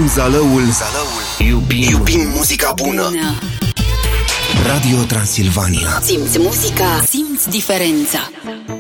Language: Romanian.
zalăul. Iubim muzica bună. Radio Transilvania. Simți muzica, simți diferența.